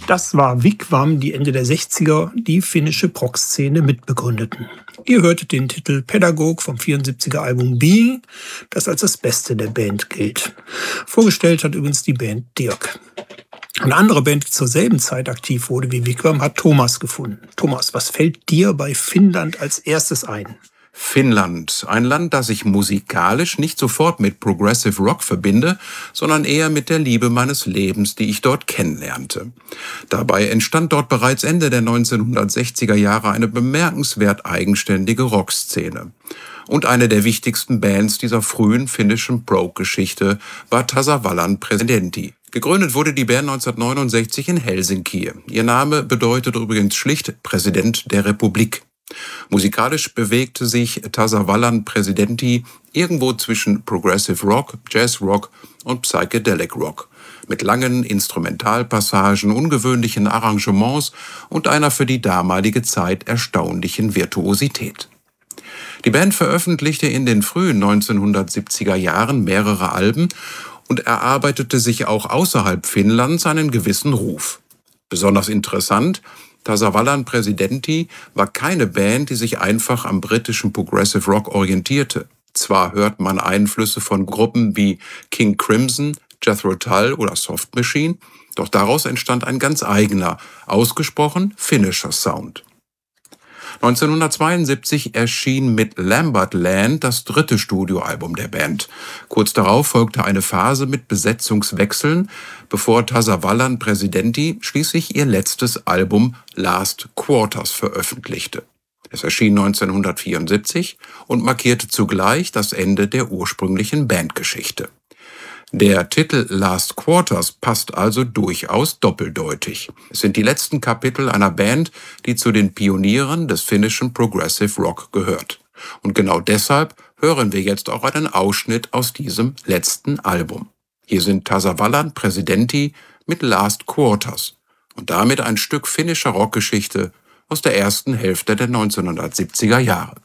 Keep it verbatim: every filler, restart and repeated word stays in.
Das war Wigwam, die Ende der sechziger die finnische Prog-Szene mitbegründeten. Ihr hörtet den Titel Pedagog vom vierundsiebziger Album Being, das als das Beste der Band gilt. Vorgestellt hat übrigens die Band Dirk. Eine andere Band, die zur selben Zeit aktiv wurde wie Wigwam, hat Thomas gefunden. Thomas, was fällt dir bei Finnland als erstes ein? Finnland, ein Land, das ich musikalisch nicht sofort mit Progressive Rock verbinde, sondern eher mit der Liebe meines Lebens, die ich dort kennenlernte. Dabei entstand dort bereits Ende der neunzehnhundertsechziger Jahre eine bemerkenswert eigenständige Rockszene. Und eine der wichtigsten Bands dieser frühen finnischen Prog-Geschichte war Tasavallan Presidentti. Gegründet wurde die Band neunzehnhundertneunundsechzig in Helsinki. Ihr Name bedeutet übrigens schlicht Präsident der Republik. Musikalisch bewegte sich Tasavallan Presidentti irgendwo zwischen Progressive Rock, Jazz Rock und Psychedelic Rock, mit langen Instrumentalpassagen, ungewöhnlichen Arrangements und einer für die damalige Zeit erstaunlichen Virtuosität. Die Band veröffentlichte in den frühen neunzehnhundertsiebziger Jahren mehrere Alben und erarbeitete sich auch außerhalb Finnlands einen gewissen Ruf. Besonders interessant: Tasavallan Presidentti war keine Band, die sich einfach am britischen Progressive Rock orientierte. Zwar hört man Einflüsse von Gruppen wie King Crimson, Jethro Tull oder Soft Machine, doch daraus entstand ein ganz eigener, ausgesprochen finnischer Sound. neunzehnhundertzweiundsiebzig erschien mit Lambert Land das dritte Studioalbum der Band. Kurz darauf folgte eine Phase mit Besetzungswechseln, bevor Tasavallan Presidentti schließlich ihr letztes Album Last Quarters veröffentlichte. Es erschien neunzehnhundertvierundsiebzig und markierte zugleich das Ende der ursprünglichen Bandgeschichte. Der Titel Last Quarters passt also durchaus doppeldeutig. Es sind die letzten Kapitel einer Band, die zu den Pionieren des finnischen Progressive Rock gehört. Und genau deshalb hören wir jetzt auch einen Ausschnitt aus diesem letzten Album. Hier sind Tasavallan Presidentti mit Last Quarters und damit ein Stück finnischer Rockgeschichte aus der ersten Hälfte der neunzehnhundertsiebziger Jahre.